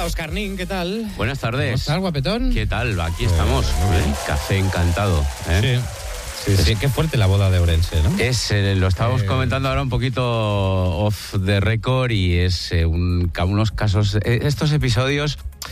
Óscar Nin, ¿qué tal? Buenas tardes. ¿Cómo estás, guapetón? ¿Qué tal? Aquí estamos. Café encantado. Sí, qué fuerte la boda de Ourense, ¿no? Lo estábamos comentando ahora un poquito off the record y es unos casos, estos episodios